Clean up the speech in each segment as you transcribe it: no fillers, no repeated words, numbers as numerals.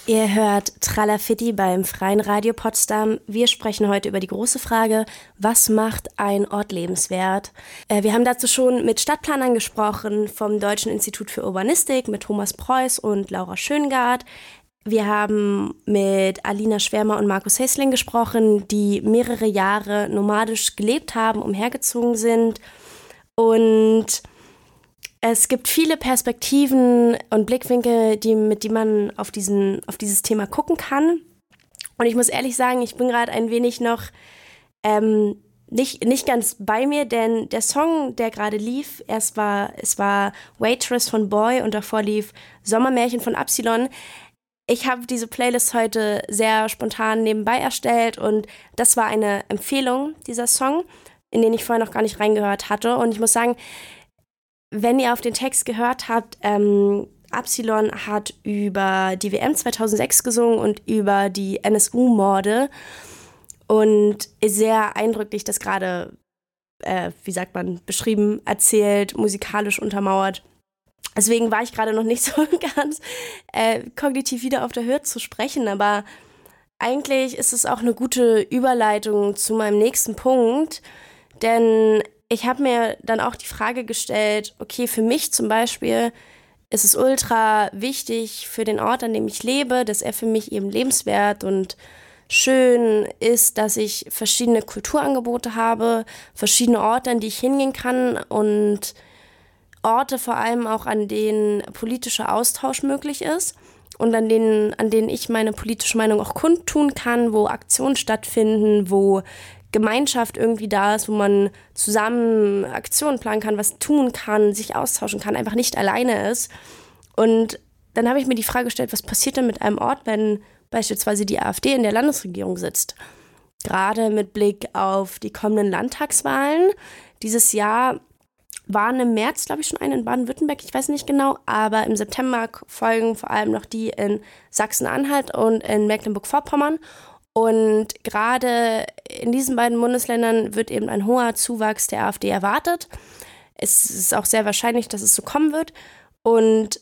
Ihr hört Tralafitti beim Freien Radio Potsdam. Wir sprechen heute über die große Frage, was macht ein Ort lebenswert? Wir haben dazu schon mit Stadtplanern gesprochen, vom Deutschen Institut für Urbanistik, mit Thomas Preuß und Laura Schöngard. Wir haben mit Alina Schwärmer und Markus Hessling gesprochen, die mehrere Jahre nomadisch gelebt haben, umhergezogen sind. Und es gibt viele Perspektiven und Blickwinkel, mit die man auf dieses Thema gucken kann. Und ich muss ehrlich sagen, ich bin gerade ein wenig noch nicht ganz bei mir, denn der Song, der gerade lief, es war Waitress von Boy und davor lief Sommermärchen von Absilon. Ich habe diese Playlist heute sehr spontan nebenbei erstellt und das war eine Empfehlung, dieser Song, in den ich vorher noch gar nicht reingehört hatte. Und ich muss sagen, wenn ihr auf den Text gehört habt, Absilon hat über die WM 2006 gesungen und über die NSU-Morde und sehr eindrücklich das gerade, beschrieben, erzählt, musikalisch untermauert. Deswegen war ich gerade noch nicht so ganz kognitiv wieder auf der Höhe zu sprechen, aber eigentlich ist es auch eine gute Überleitung zu meinem nächsten Punkt, denn ich habe mir dann auch die Frage gestellt, okay, für mich zum Beispiel ist es ultra wichtig für den Ort, an dem ich lebe, dass er für mich eben lebenswert und schön ist, dass ich verschiedene Kulturangebote habe, verschiedene Orte, an die ich hingehen kann und Orte vor allem auch, an denen politischer Austausch möglich ist und an denen ich meine politische Meinung auch kundtun kann, wo Aktionen stattfinden, wo Gemeinschaft irgendwie da ist, wo man zusammen Aktionen planen kann, was tun kann, sich austauschen kann, einfach nicht alleine ist. Und dann habe ich mir die Frage gestellt, was passiert denn mit einem Ort, wenn beispielsweise die AfD in der Landesregierung sitzt? Gerade mit Blick auf die kommenden Landtagswahlen. Dieses Jahr waren im März, glaube ich, schon eine in Baden-Württemberg, ich weiß nicht genau, aber im September folgen vor allem noch die in Sachsen-Anhalt und in Mecklenburg-Vorpommern. Und gerade in diesen beiden Bundesländern wird eben ein hoher Zuwachs der AfD erwartet. Es ist auch sehr wahrscheinlich, dass es so kommen wird. Und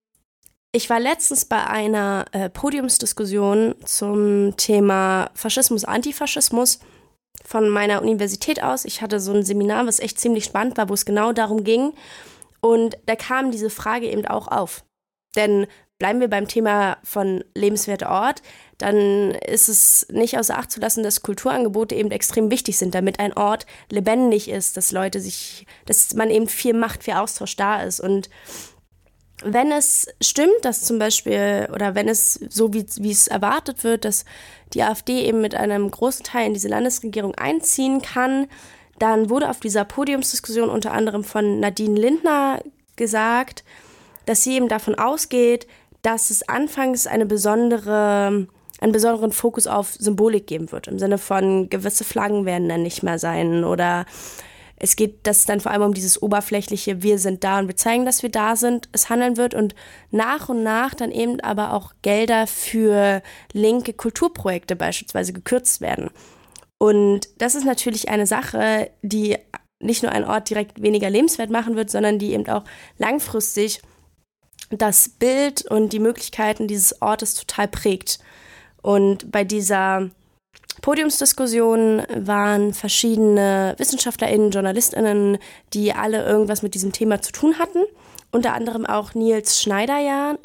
ich war letztens bei einer Podiumsdiskussion zum Thema Faschismus, Antifaschismus von meiner Universität aus. Ich hatte so ein Seminar, was echt ziemlich spannend war, wo es genau darum ging. Und da kam diese Frage eben auch auf. Denn bleiben wir beim Thema von lebenswerter Ort, dann ist es nicht außer Acht zu lassen, dass Kulturangebote eben extrem wichtig sind, damit ein Ort lebendig ist, dass man eben viel macht, viel Austausch da ist. Und wenn es stimmt, dass zum Beispiel, oder wenn es so wie es erwartet wird, dass die AfD eben mit einem großen Teil in diese Landesregierung einziehen kann, dann wurde auf dieser Podiumsdiskussion unter anderem von Nadine Lindner gesagt, dass sie eben davon ausgeht, dass es anfangs einen besonderen Fokus auf Symbolik geben wird. Im Sinne von, gewisse Flaggen werden dann nicht mehr sein. Oder es geht, dass es dann vor allem um dieses oberflächliche, wir sind da und wir zeigen, dass wir da sind, es handeln wird. Und nach dann eben aber auch Gelder für linke Kulturprojekte beispielsweise gekürzt werden. Und das ist natürlich eine Sache, die nicht nur einen Ort direkt weniger lebenswert machen wird, sondern die eben auch langfristig das Bild und die Möglichkeiten dieses Ortes total prägt. Und bei dieser Podiumsdiskussion waren verschiedene WissenschaftlerInnen, JournalistInnen, die alle irgendwas mit diesem Thema zu tun hatten. Unter anderem auch Nils Schniederjahn,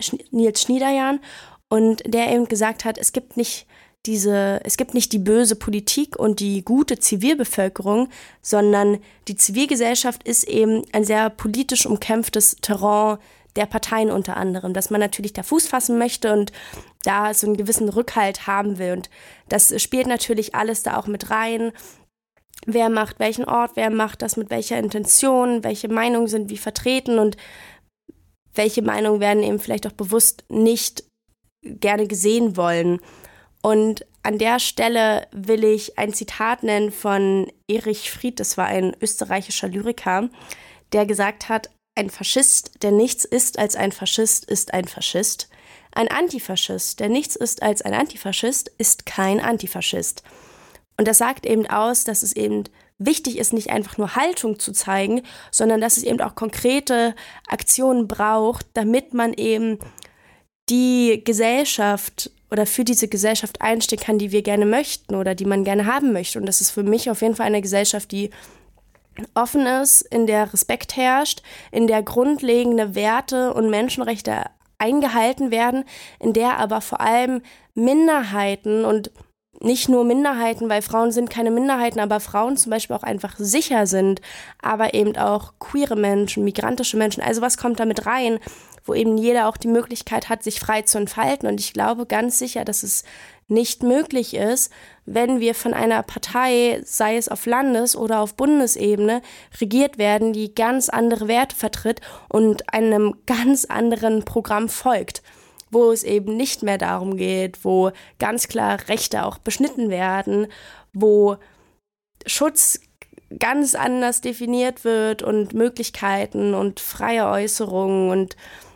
und der eben gesagt hat, es gibt nicht die böse Politik und die gute Zivilbevölkerung, sondern die Zivilgesellschaft ist eben ein sehr politisch umkämpftes Terrain der Parteien unter anderem, dass man natürlich da Fuß fassen möchte und da so einen gewissen Rückhalt haben will. Und das spielt natürlich alles da auch mit rein. Wer macht welchen Ort, wer macht das mit welcher Intention, welche Meinungen sind wie vertreten und welche Meinungen werden eben vielleicht auch bewusst nicht gerne gesehen wollen. Und an der Stelle will ich ein Zitat nennen von Erich Fried, das war ein österreichischer Lyriker, der gesagt hat: Ein Faschist, der nichts ist als ein Faschist, ist ein Faschist. Ein Antifaschist, der nichts ist als ein Antifaschist, ist kein Antifaschist. Und das sagt eben aus, dass es eben wichtig ist, nicht einfach nur Haltung zu zeigen, sondern dass es eben auch konkrete Aktionen braucht, damit man eben die Gesellschaft oder für diese Gesellschaft einstehen kann, die wir gerne möchten oder die man gerne haben möchte. Und das ist für mich auf jeden Fall eine Gesellschaft, die offen ist, in der Respekt herrscht, in der grundlegende Werte und Menschenrechte eingehalten werden, in der aber vor allem Minderheiten und nicht nur Minderheiten, weil Frauen sind keine Minderheiten, aber Frauen zum Beispiel auch einfach sicher sind, aber eben auch queere Menschen, migrantische Menschen, also was kommt da mit rein, wo eben jeder auch die Möglichkeit hat, sich frei zu entfalten. Und ich glaube ganz sicher, dass es nicht möglich ist, wenn wir von einer Partei, sei es auf Landes- oder auf Bundesebene, regiert werden, die ganz andere Werte vertritt und einem ganz anderen Programm folgt, wo es eben nicht mehr darum geht, wo ganz klar Rechte auch beschnitten werden, wo Schutz ganz anders definiert wird und Möglichkeiten und freie Äußerungen. Und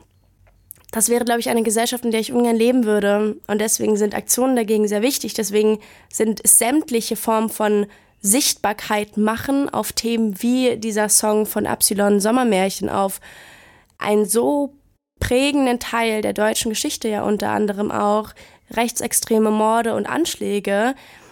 das wäre, glaube ich, eine Gesellschaft, in der ich ungern leben würde. Und deswegen sind Aktionen dagegen sehr wichtig. Deswegen sind sämtliche Formen von Sichtbarkeit machen auf Themen wie dieser Song von Absilon Sommermärchen auf ein so prägenden Teil der deutschen Geschichte, ja unter anderem auch rechtsextreme Morde und Anschläge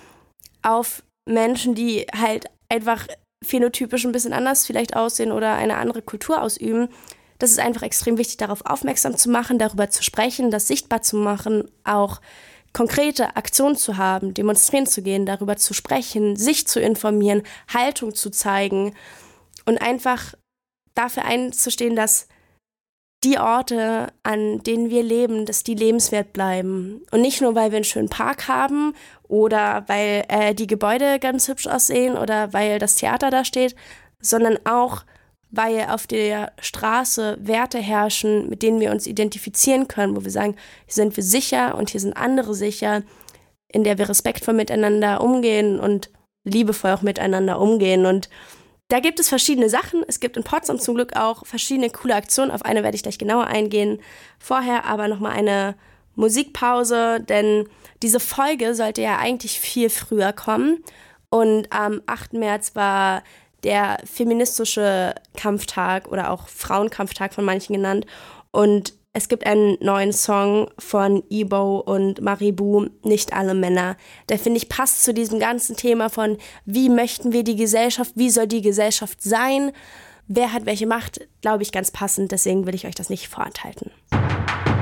auf Menschen, die halt einfach phänotypisch ein bisschen anders vielleicht aussehen oder eine andere Kultur ausüben. Das ist einfach extrem wichtig, darauf aufmerksam zu machen, darüber zu sprechen, das sichtbar zu machen, auch konkrete Aktionen zu haben, demonstrieren zu gehen, darüber zu sprechen, sich zu informieren, Haltung zu zeigen und einfach dafür einzustehen, dass die Orte, an denen wir leben, dass die lebenswert bleiben. Und nicht nur, weil wir einen schönen Park haben oder weil die Gebäude ganz hübsch aussehen oder weil das Theater da steht, sondern auch, weil auf der Straße Werte herrschen, mit denen wir uns identifizieren können, wo wir sagen, hier sind wir sicher und hier sind andere sicher, in der wir respektvoll miteinander umgehen und liebevoll auch miteinander umgehen. Und da gibt es verschiedene Sachen. Es gibt in Potsdam zum Glück auch verschiedene coole Aktionen. Auf eine werde ich gleich genauer eingehen. Vorher aber nochmal eine Musikpause, denn diese Folge sollte ja eigentlich viel früher kommen. Und am 8. März war der feministische Kampftag oder auch Frauenkampftag von manchen genannt. Und es gibt einen neuen Song von Ebo und Maribu, Nicht alle Männer. Der, finde ich, passt zu diesem ganzen Thema von, wie möchten wir die Gesellschaft, wie soll die Gesellschaft sein, wer hat welche Macht, glaube ich, ganz passend. Deswegen will ich euch das nicht vorenthalten.